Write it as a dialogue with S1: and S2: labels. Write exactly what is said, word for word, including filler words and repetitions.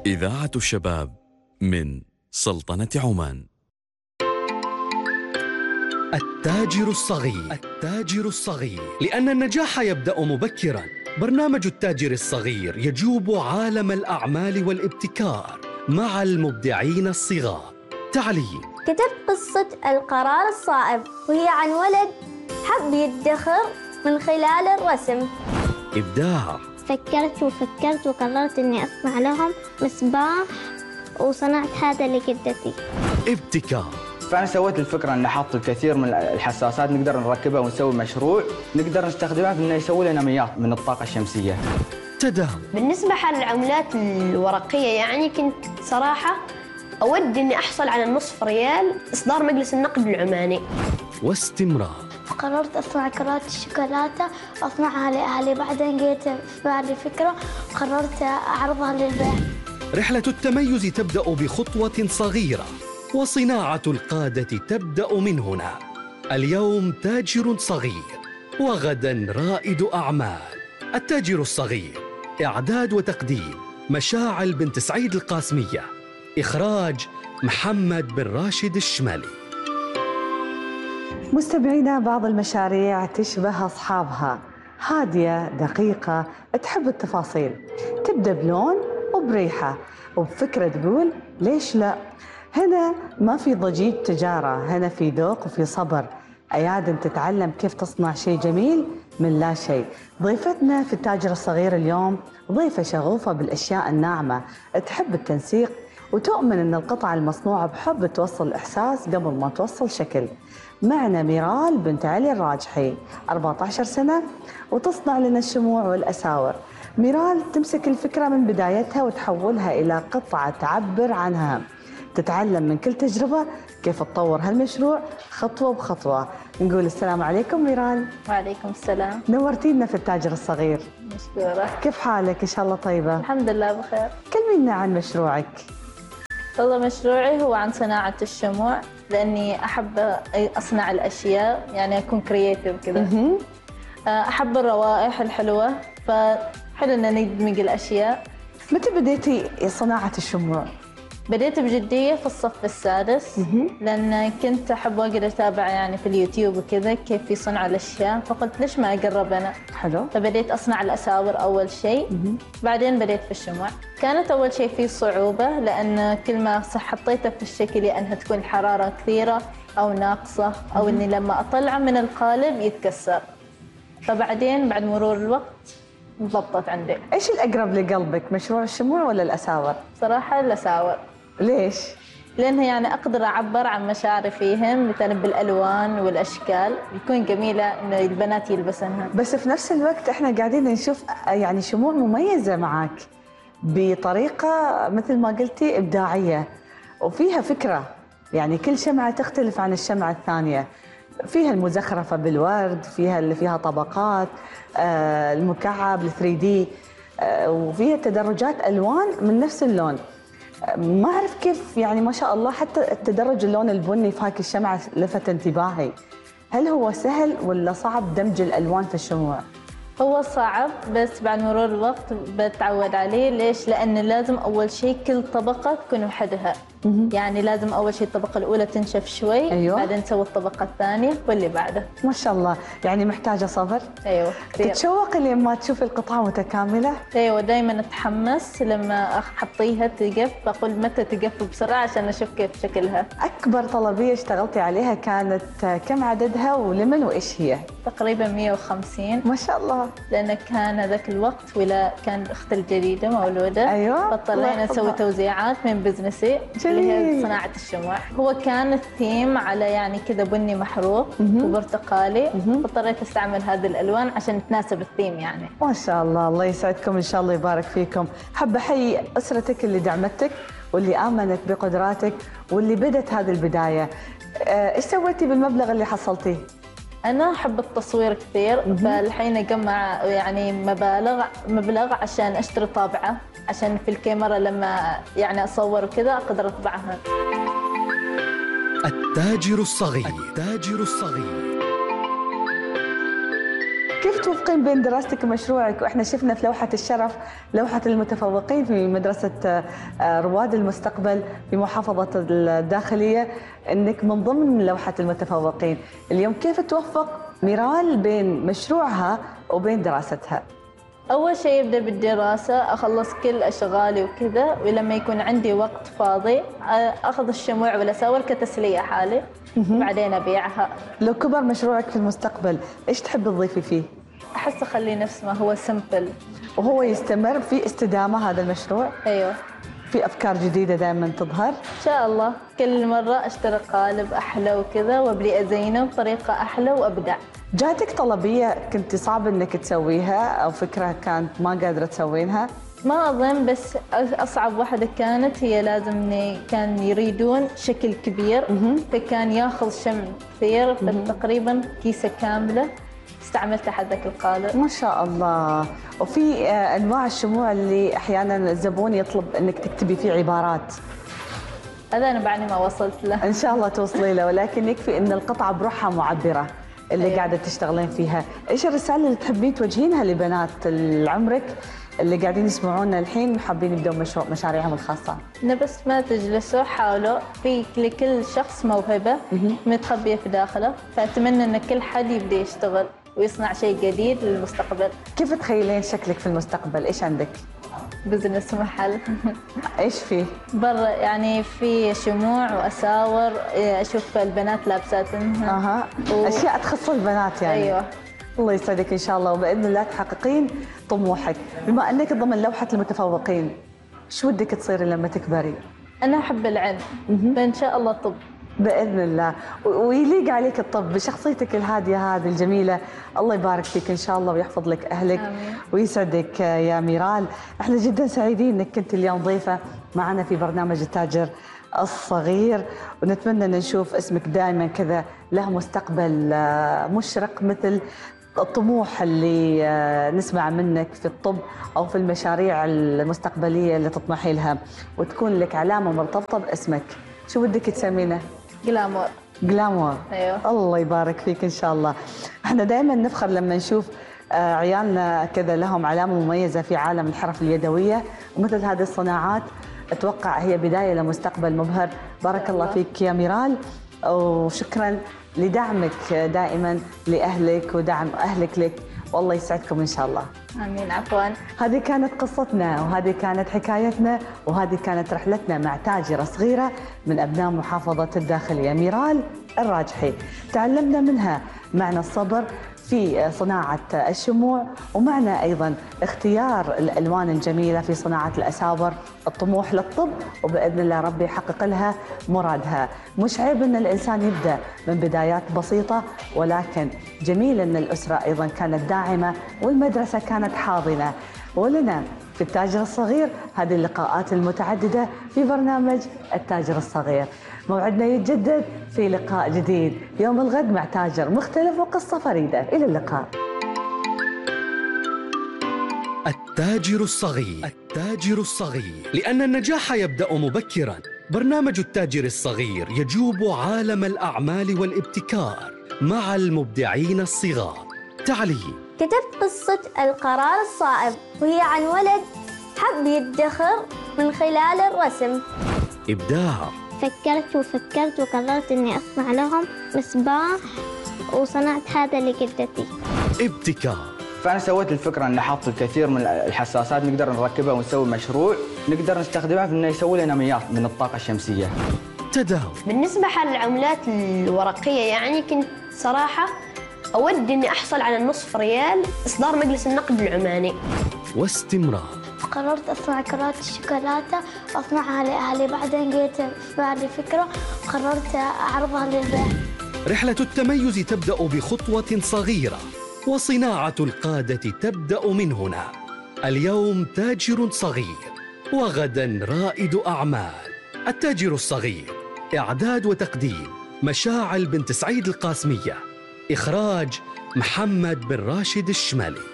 S1: إذاعة الشباب من سلطنة عمان.
S2: التاجر الصغير. التاجر الصغير، لأن النجاح يبدأ مبكراً. برنامج التاجر الصغير يجوب عالم الأعمال والابتكار مع المبدعين الصغار. تعليم.
S3: كتبت قصة القرار الصائب، وهي عن ولد حب يدخر من خلال الرسم.
S2: إبداع.
S3: فكرت وفكرت وقررت إني أصنع لهم مصباح، وصنعت هذا لجدتي.
S2: ابتكار.
S4: فأنا سويت الفكرة أن نحط الكثير من الحساسات نقدر نركبها ونسوي مشروع نقدر نستخدمها في أنه يسوي لنا مياه من الطاقة الشمسية.
S2: تداول.
S5: بالنسبة حال العملات الورقية يعني كنت صراحة أود أني أحصل على نصف ريال إصدار مجلس النقد العماني.
S2: واستمرار.
S3: قررت أصنع كرات الشوكولاتة وأصنعها لأهلي، بعدين جيت في بالي فكرة وقررت أعرضها للبيع.
S2: رحلة التميز تبدأ بخطوة صغيرة، وصناعة القادة تبدأ من هنا. اليوم تاجر صغير، وغدا رائد أعمال. التاجر الصغير، إعداد وتقديم مشاعل بنت سعيد القاسمية، إخراج محمد بن راشد الشمالي.
S6: مستمعينا، بعض المشاريع تشبه أصحابها، هادية دقيقة تحب التفاصيل، تبدأ بلون وبريحة وبفكرة تقول ليش لا. هنا ما في ضجيج تجارة، هنا في ذوق وفي صبر. أيادن تتعلم كيف تصنع شيء جميل من لا شيء. ضيفتنا في التاجر الصغير اليوم ضيفة شغوفة بالأشياء الناعمة، تحب التنسيق وتؤمن أن القطعة المصنوعة بحب توصل إحساس قبل ما توصل شكل. معنا ميرال بنت علي الراجحي، أربعة عشر سنة، وتصنع لنا الشموع والأساور. ميرال تمسك الفكرة من بدايتها وتحولها إلى قطعة تعبر عنها. تتعلم من كل تجربة كيف تطور هالمشروع خطوة بخطوة. نقول السلام عليكم ميرال.
S7: وعليكم السلام.
S6: نورتينا في التاجر الصغير.
S7: مشكورة.
S6: كيف حالك؟ إن شاء الله طيبة.
S7: الحمد لله بخير.
S6: كلمينا عن مشروعك.
S7: والله مشروعي هو عن صناعة الشموع، لأني أحب أصنع الأشياء، يعني أكون كرياتيف كذا. أحب الروائح الحلوة، فحلو أن ندمج الأشياء.
S6: متى بديتي صناعة الشموع؟
S7: بديت بجدية في الصف السادس، لأن كنت أحب أقعد أتابع يعني في اليوتيوب وكذا كيف يصنعوا الأشياء، فقلت ليش ما أقرب أنا.
S6: حلو.
S7: فبديت أصنع الأساور أول شيء، بعدين بديت في الشموع. كانت أول شيء فيه صعوبة، لأن كل ما حطيته في الشكل يا أنها تكون حرارة كثيرة أو ناقصة، أو إني لما أطلعه من القالب يتكسر. فبعدين بعد مرور الوقت ضبطت عندي.
S6: إيش الأقرب لقلبك، مشروع الشموع ولا الأساور؟
S7: صراحة الأساور.
S6: ليش؟
S7: لأنها يعني أقدر أعبر عن مشاعري فيهم، مثلا بالألوان والأشكال، يكون جميلة إنه البنات يلبسنها.
S6: بس في نفس الوقت إحنا قاعدين نشوف يعني شموع مميزة معك بطريقة مثل ما قلتي إبداعية، وفيها فكرة، يعني كل شمعة تختلف عن الشمعة الثانية. فيها المزخرفة بالورد، فيها اللي فيها طبقات، آه المكعب الثري دي، آه وفيها تدرجات ألوان من نفس اللون. آه ما أعرف كيف، يعني ما شاء الله حتى التدرج اللون البني في هاك الشمعة لفت انتباهي. هل هو سهل ولا صعب دمج الألوان في الشموع؟
S7: هو صعب، بس بعد مرور الوقت بتعود عليه. ليش؟ لأن لازم أول شيء كل طبقة تكون وحدها. يعني لازم أول شيء الطبقة الأولى تنشف شوي،
S6: أيوة.
S7: بعدين تسوي الطبقة الثانية واللي بعده.
S6: ما شاء الله، يعني محتاجة صبر.
S7: أيوة كثير.
S6: تتشوقي لما تشوفي القطعة متكاملة؟
S7: أيوة، دائما أتحمس لما أحطيها تقف، بقول متى تقف بسرعة عشان أشوف كيف شكلها.
S6: أكبر طلبية اشتغلتي عليها كانت كم عددها ولمن وإيش هي؟
S7: تقريبا مئة وخمسين.
S6: ما شاء الله.
S7: لأن كان ذاك الوقت ولا كان أختي الجديدة مولودة.
S6: أيوة.
S7: فاضطرينا نسوي توزيعات من بزنسي اللي هي صناعة الشموع. هو كان الثيم على يعني كذا بني محروق وبرتقالي، فاضطريت استعمل هذه الألوان عشان تناسب الثيم يعني.
S6: ما شاء الله، الله يسعدكم إن شاء الله، يبارك فيكم. حابة أحيي أسرتك اللي دعمتك واللي آمنت بقدراتك واللي بدت هذه البداية. إيش سويتي بالمبلغ اللي حصلتيه؟
S7: أنا أحب التصوير كثير، فالحين أجمع يعني مبالغ مبلغ عشان أشتري طابعة، عشان في الكاميرا لما يعني أصور وكذا أقدر أطبعها.
S2: التاجر الصغير. التاجر الصغير.
S6: كيف توفق توفقين بين دراستك ومشروعك؟ واحنا شفنا في لوحة الشرف لوحة المتفوقين في مدرسة رواد المستقبل في محافظة الداخلية انك من ضمن لوحة المتفوقين. اليوم كيف توفق ميرال بين مشروعها وبين دراستها؟
S7: أول شيء أبدأ بالدراسة، أخلص كل أشغالي وكذا، ولما يكون عندي وقت فاضي أخذ الشموع والأساور كتسلية حالي، بعدين أبيعها.
S6: لو كبر مشروعك في المستقبل إيش تحب تضيفي فيه؟
S7: أحس أخليه نفس ما هو سمبل
S6: وهو يستمر في استدامة هذا المشروع؟
S7: أيوه.
S6: في أفكار جديدة دائما تظهر؟
S7: إن شاء الله، كل مرة أشتري قالب أحلى وكذا وأبدي أزينه بطريقة أحلى وأبدع.
S6: جاتك طلبية كنت صعب انك تسويها او فكرة كانت ما قادرة تسوينها؟
S7: ما اظن، بس اصعب واحدة كانت هي لازم كان يريدون شكل كبير، فكان ياخذ شمع كثير، فتقريبا كيسة كاملة استعملتها حق ذاك القالب.
S6: ما شاء الله. وفي انواع الشموع اللي احيانا الزبون يطلب انك تكتبي فيه عبارات.
S7: هذا انا بعدني ما وصلت له.
S6: ان شاء الله توصلي له، ولكن يكفي ان القطعة بروحها معبرة اللي أيوة. قاعدة تشتغلين فيها. إيش الرسالة اللي تحبين توجهينها لبنات عمرك اللي قاعدين يسمعونا الحين وحابين يبدأوا مشروع مشاريعهم الخاصة؟
S7: إنه بس ما تجلسوا، حاولوا، في لكل شخص موهبة متخبية في داخله، فأتمنى إن كل حد يبدأ يشتغل ويصنع شيء جديد للمستقبل.
S6: كيف تخيلين شكلك في المستقبل؟ إيش عندك؟
S7: بزنس محل.
S6: ايش فيه؟
S7: برا يعني في شموع واساور، اشوف البنات لابساتنها.
S6: اها و... اشياء تخص البنات يعني.
S7: ايوه.
S6: الله يسعدك ان شاء الله، وباذن الله تحققين طموحك. بما انك ضمن لوحة المتفوقين، شو ودك تصيري لما تكبري؟
S7: انا احب العلم، فان شاء الله طب.
S6: باذن الله، ويليق عليك الطب بشخصيتك الهاديه هذه الجميله. الله يبارك فيك ان شاء الله ويحفظ لك اهلك.
S7: آمين.
S6: ويسعدك يا ميرال. احنا جدا سعيدين انك كنت اليوم ضيفه معنا في برنامج التاجر الصغير، ونتمنى ان نشوف اسمك دائما كذا له مستقبل مشرق مثل الطموح اللي نسمع منك في الطب او في المشاريع المستقبليه اللي تطمحي لها، وتكون لك علامه مرتبطه باسمك. شو بدك تسمينه؟
S7: جلامور.
S6: جلامور.
S7: ايوه.
S6: الله يبارك فيك ان شاء الله. احنا دائما نفخر لما نشوف عيالنا كذا لهم علامه مميزه في عالم الحرف اليدويه، ومثل هذه الصناعات اتوقع هي بدايه لمستقبل مبهر. بارك الله فيك يا ميرال، وشكرا لدعمك دائما لاهلك ودعم اهلك لك، والله يسعدكم ان شاء الله.
S7: امين. عفوا.
S6: هذه كانت قصتنا، وهذه كانت حكايتنا، وهذه كانت رحلتنا مع تاجرة صغيرة من أبناء محافظة الداخلية، ميرال الراجحي. تعلمنا منها معنى الصبر في صناعة الشموع، ومعنى أيضا اختيار الألوان الجميلة في صناعة الأساور، الطموح للطب، وبإذن الله ربي يحقق لها مرادها. مش عيب أن الإنسان يبدأ من بدايات بسيطة، ولكن جميل أن الأسرة أيضا كانت داعمة والمدرسة كانت حاضنة. ولنا في التاجر الصغير هذه اللقاءات المتعددة في برنامج التاجر الصغير. موعدنا يتجدد في لقاء جديد يوم الغد مع تاجر مختلف وقصة فريدة. إلى اللقاء.
S2: التاجر الصغير. التاجر الصغير، لأن النجاح يبدأ مبكراً. برنامج التاجر الصغير يجوب عالم الأعمال والابتكار مع المبدعين الصغار. تعليم.
S3: كتبت قصة القرار الصائب، وهي عن ولد حب يدخر من خلال الرسم.
S2: إبداع.
S3: فكرت وفكرت وقررت إني أصنع لهم مصباح، وصنعت هذا لجدتي.
S2: ابتكار.
S4: فأنا سويت الفكرة أن نحط الكثير من الحساسات نقدر نركبها ونسوي مشروع نقدر نستخدمها في أنه يسوي لنا مياه من الطاقة الشمسية.
S2: تداول.
S5: بالنسبة حال العملات الورقية، يعني كنت صراحة أود إني أحصل على النصف ريال إصدار مجلس النقد العماني.
S2: واستمرار.
S3: قررت أصنع كرات الشوكولاتة وأصنعها لأهلي، بعدين جيت في بالي فكرة وقررت أعرضها للبيع.
S2: رحلة التميز تبدأ بخطوة صغيرة، وصناعة القادة تبدأ من هنا. اليوم تاجر صغير، وغدا رائد أعمال. التاجر الصغير، إعداد وتقديم مشاعل بنت سعيد القاسمية، إخراج محمد بن راشد الشمالي.